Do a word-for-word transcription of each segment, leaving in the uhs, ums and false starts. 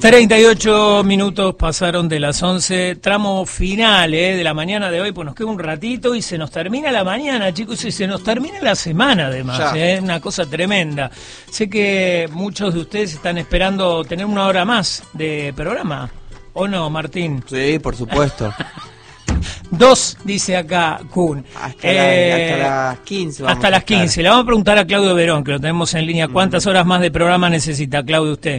treinta y ocho minutos pasaron de las once, tramo final eh, de la mañana de hoy, pues nos queda un ratito y se nos termina la mañana, chicos, y se nos termina la semana además, es eh, una cosa tremenda. Sé que muchos de ustedes están esperando tener una hora más de programa, ¿o no, Martín? Sí, por supuesto. Dos, dice acá Kun. Hasta, eh, la, hasta las quince. Vamos hasta las quince. Le vamos a preguntar a Claudio Verón, que lo tenemos en línea. ¿Cuántas horas más de programa necesita, Claudio, usted?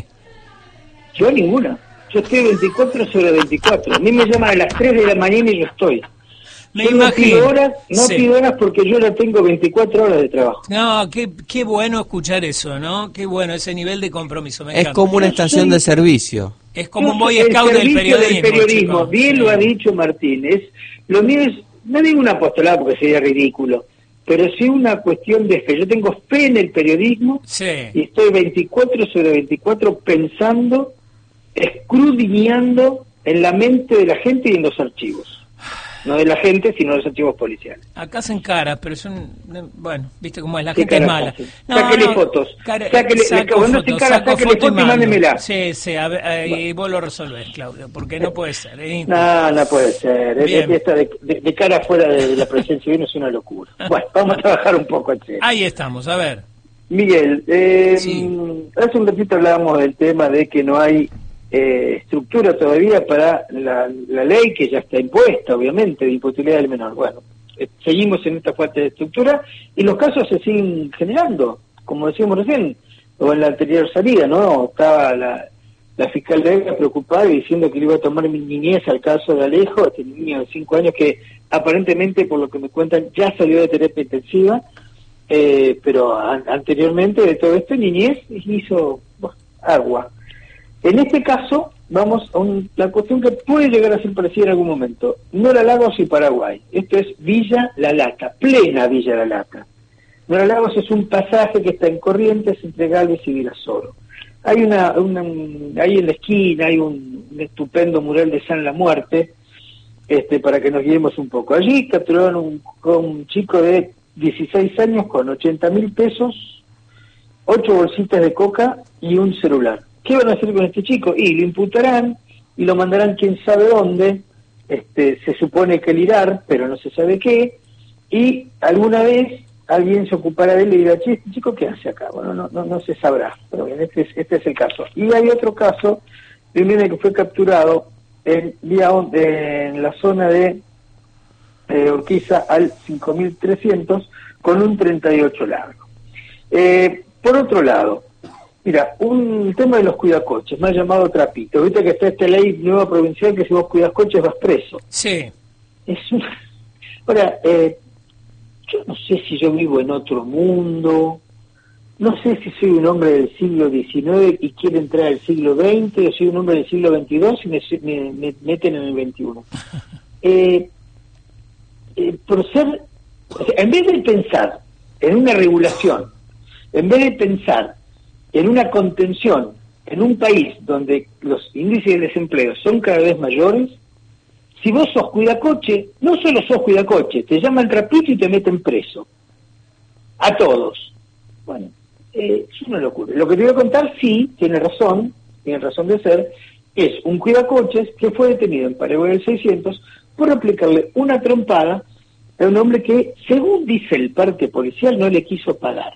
Yo ninguna. Yo estoy veinticuatro sobre veinticuatro. A mí me llaman a las tres de la mañana y yo estoy. Me yo imagino. No pido horas, no sí. pido horas porque yo ya tengo veinticuatro horas de trabajo. No, qué, qué bueno escuchar eso, ¿no? Qué bueno, ese nivel de compromiso. Me es encanta. como una estación soy... de servicio. Es como yo un Boy el Scout del periodismo. Del periodismo. Chicos. Bien sí. lo ha dicho Martín. Es, lo mío es, no digo un apostolado porque sería ridículo, pero sí una cuestión de fe. Yo tengo fe en el periodismo sí. y estoy veinticuatro sobre veinticuatro pensando, escudriñando en la mente de la gente y en los archivos. No de la gente, sino de los archivos policiales. Acá hacen caras, pero es un... Bueno, viste cómo es, la ¿Qué gente es mala. No, sáquele no, fotos. Cara, sáquele, saco cuando fotos, cara, saco sáquele foto y, foto y mándemela. Sí, sí, a ver, eh, bueno. Y vos lo resolvés, Claudio, porque no puede ser. ¿eh? No, no puede ser. Es, esta de, de, de cara afuera de la presencia civil es una locura. Bueno, vamos a trabajar un poco. Che. Ahí estamos, a ver. Miguel, eh, sí. hace un ratito hablábamos del tema de que no hay eh, estructura todavía para la, la ley que ya está impuesta, obviamente, de imposibilidad del menor. Bueno, eh, seguimos en esta falta de estructura y los casos se siguen generando, como decíamos recién, o en la anterior salida, ¿no? Estaba la, la fiscal de Vega preocupada y diciendo que le iba a tomar mi niñez al caso de Alejo, este niño de cinco años que aparentemente, por lo que me cuentan, ya salió de terapia intensiva. Eh, pero an anteriormente de todo esto niñez hizo bueno, agua. En este caso vamos a un, la cuestión que puede llegar a ser parecida en algún momento. Nora Lagos y Paraguay. Esto es Villa La Lata, plena Villa La Lata. Nora Lagos es un pasaje que está en Corrientes entre Galvez y Virasoro. Hay una, una ahí en la esquina hay un, un estupendo mural de San La Muerte, este, para que nos guiemos un poco. Allí capturaron un, un chico de dieciséis años con ochenta mil pesos, ocho bolsitas de coca y un celular. ¿Qué van a hacer con este chico? Y lo imputarán y lo mandarán quién sabe dónde, este, se supone que el Irar, pero no se sabe qué, y alguna vez alguien se ocupará de él y dirá, che, ¿este chico qué hace acá? Bueno, no, no, no se sabrá, pero bien, este es, este es el caso. Y hay otro caso de un nene que fue capturado en, día en la zona de Eh, Urquiza al cinco mil trescientos con un treinta y ocho largo. Eh, por otro lado, mira, un tema de los cuidacoches, me ha llamado trapito. Viste que está esta ley nueva provincial que si vos cuidas coches vas preso. Sí. Es una... Ahora, eh, yo no sé si yo vivo en otro mundo, no sé si soy un hombre del siglo diecinueve y quiero entrar al siglo veinte, o soy un hombre del siglo veintidós y me, me, me meten en el veintiuno. Eh, Eh, por ser, o sea, en vez de pensar en una regulación, en vez de pensar en una contención en un país donde los índices de desempleo son cada vez mayores, si vos sos cuidacoche, no solo sos cuidacoche, te llaman trapito y te meten preso. A todos. Bueno, eh, es una locura. Lo que te voy a contar, sí, tiene razón, tiene razón de ser, es un cuidacoches que fue detenido en Paraguay del seiscientos por aplicarle una trompada a un hombre que, según dice el parte policial, no le quiso pagar.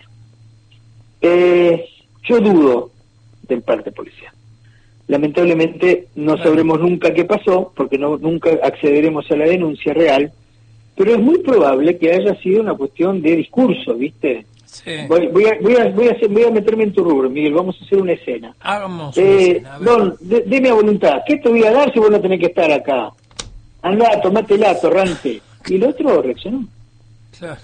Eh, yo dudo del parte policial. Lamentablemente no sabremos nunca qué pasó, porque no nunca accederemos a la denuncia real, pero es muy probable que haya sido una cuestión de discurso, ¿viste? Sí. Voy, voy, a, voy, a, voy, a hacer, voy a meterme en tu rubro, Miguel, vamos a hacer una escena. Hagamos eh, una escena. A ver. Don, de, deme a voluntad, ¿qué te voy a dar si vos no tenés que estar acá? Andá, tomátela, torrante. Y el otro reaccionó. Claro.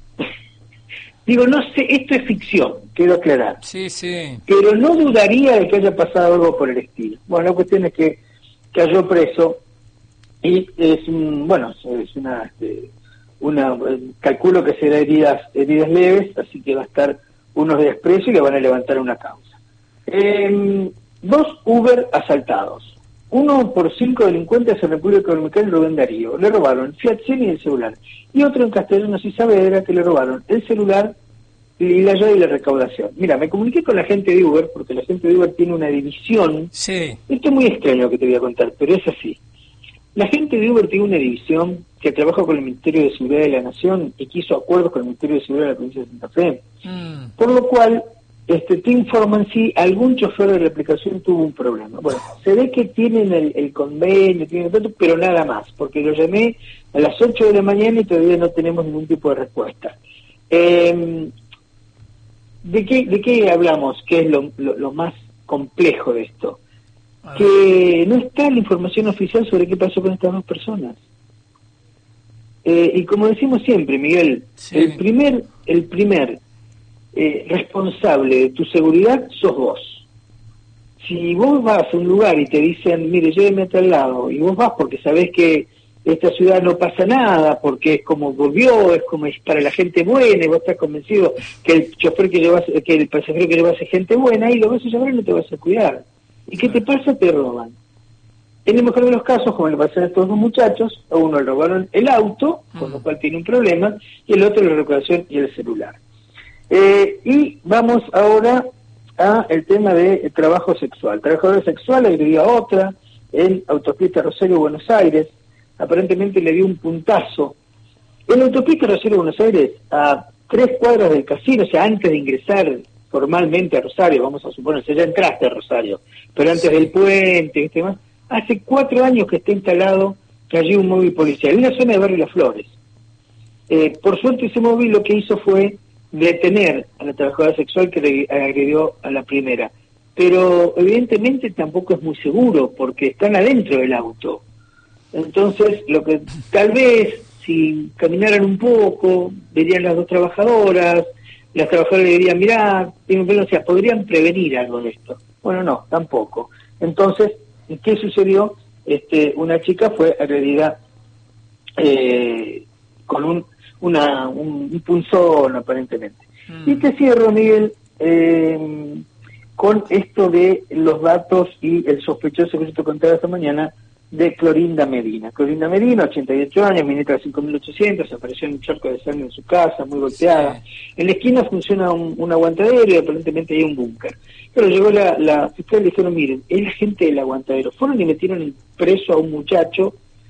Digo, no sé, esto es ficción, quiero aclarar. Sí, sí. Pero no dudaría de que haya pasado algo por el estilo. Bueno, la cuestión es que cayó preso y es un, bueno, es una, este, una, calculo que será heridas, heridas leves, así que va a estar unos días preso y le van a levantar una causa. Eh, dos Uber asaltados. Uno por cinco delincuentes en República Dominicana en Rubén Darío. Le robaron Fiat Cien y el celular. Y otro en Castellanos y Saavedra que le robaron el celular y la llave y la recaudación. Mira, me comuniqué con la gente de Uber, porque la gente de Uber tiene una división. Sí. Esto es muy extraño lo que te voy a contar, pero es así. La gente de Uber tiene una división que trabaja con el Ministerio de Seguridad de la Nación y que hizo acuerdos con el Ministerio de Seguridad de la provincia de Santa Fe. Mm. Por lo cual, este, te informan si algún chofer de la aplicación tuvo un problema. Bueno, se ve que tienen el, el convenio, tienen todo, pero nada más, porque lo llamé a las ocho de la mañana y todavía no tenemos ningún tipo de respuesta. Eh, ¿de qué, ¿De qué hablamos? ¿Qué es lo, lo, lo más complejo de esto? Que no está la información oficial sobre qué pasó con estas dos personas. Eh, y como decimos siempre, Miguel, sí. el primer, el primer eh, responsable de tu seguridad sos vos. Si vos vas a un lugar y te dicen, mire, lléveme a tal lado, y vos vas porque sabés que esta ciudad no pasa nada, porque es como volvió, es como es para la gente buena, y vos estás convencido que el chofer que llevas, que el pasajero que llevas es gente buena, y lo vas a llevar y no te vas a cuidar. ¿Y qué te pasa? Te roban. En el mejor de los casos, como le pasó a estos dos muchachos, a uno le robaron el auto, con lo cual tiene un problema, y el otro la recuperación y el celular. Eh, y vamos ahora a el tema de trabajo sexual. Trabajadora sexual agredió a otra en autopista Rosario, Buenos Aires. Aparentemente le dio un puntazo. En la autopista Rosario, Buenos Aires, a tres cuadras del casino, o sea, antes de ingresar formalmente a Rosario, vamos a suponer, ya entraste a Rosario, pero antes del puente, ¿viste más? Hace cuatro años que está instalado allí un móvil policial, en una zona de Barrio Las Flores. Eh, por suerte ese móvil lo que hizo fue detener a la trabajadora sexual que agredió a la primera, pero evidentemente tampoco es muy seguro, porque están adentro del auto. Entonces, lo que tal vez, si caminaran un poco, verían las dos trabajadoras, las trabajadoras le dirían, mirá, o sea, podrían prevenir algo de esto. Bueno, no, tampoco. Entonces, ¿qué sucedió? Este, una chica fue agredida eh, con un, una, un, un punzón, aparentemente. Mm. Y te cierro, Miguel, eh, con esto de los datos y el sospechoso que yo te contaba esta mañana, de Clorinda Medina. Clorinda Medina, ochenta y ocho años, ministra cinco mil ochocientos, apareció en un charco de sangre en su casa, muy golpeada. Sí. En la esquina funciona un, un aguantadero y aparentemente hay un búnker. Pero llegó la, la fiscal y le dijeron, miren, es la gente del aguantadero. Fueron y metieron preso a un muchacho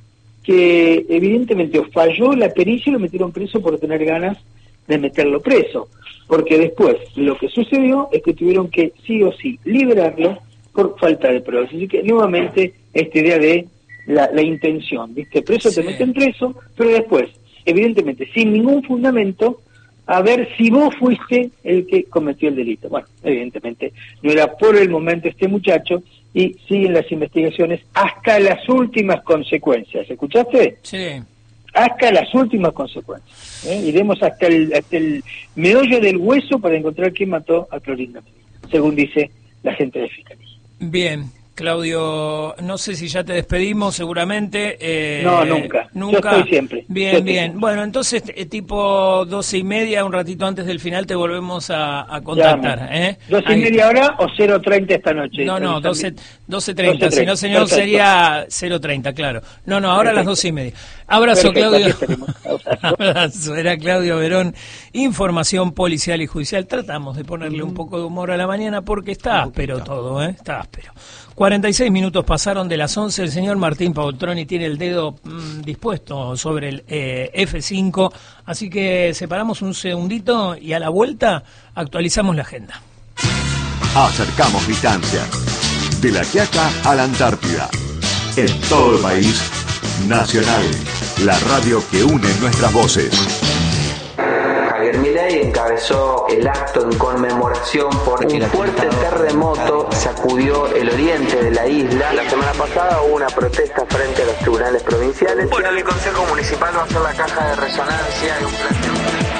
que evidentemente falló la pericia y lo metieron preso por tener ganas de meterlo preso. Porque después lo que sucedió es que tuvieron que sí o sí liberarlo por falta de pruebas. Así que nuevamente esta idea de la, la intención, ¿viste? Preso sí. Te meten preso, pero después, evidentemente, sin ningún fundamento, a ver si vos fuiste el que cometió el delito. Bueno, evidentemente no era por el momento este muchacho y siguen las investigaciones hasta las últimas consecuencias. ¿Escuchaste? Sí. Hasta las últimas consecuencias. ¿eh? Iremos hasta el, hasta el meollo del hueso para encontrar quién mató a Clorinda Medina, según dice la gente de Fiscalía. Bien, Claudio, no sé si ya te despedimos, seguramente. Eh, no, nunca. Nunca. Yo estoy siempre. Bien, Yo bien. estoy. Bueno, entonces, eh, tipo doce y media, un ratito antes del final, te volvemos a, a contactar. ¿eh? ¿Doce y media hora o cero treinta esta noche? No, no, doce treinta. Si no, señor, perfecto. Sería cero treinta, claro. No, no, ahora perfecto. A las doce y media. Abrazo, perfecto, Claudio. Abrazo. Era Claudio Verón, información policial y judicial. Tratamos de ponerle un poco de humor a la mañana porque está áspero todo, ¿eh? Está áspero. cuarenta y seis minutos pasaron de las once. El señor Martín Paultroni tiene el dedo mmm, dispuesto sobre el eh, F cinco, así que separamos un segundito y a la vuelta actualizamos la agenda. Acercamos distancias. De La Quiaca a la Antártida. En todo el país, Nacional, la radio que une nuestras voces. Javier Milei encabezó el acto en conmemoración por un fuerte terremoto sacudió el oriente de la isla. La semana pasada hubo una protesta frente a los tribunales provinciales. Bueno, el Consejo Municipal va a hacer la caja de resonancia y un planteo.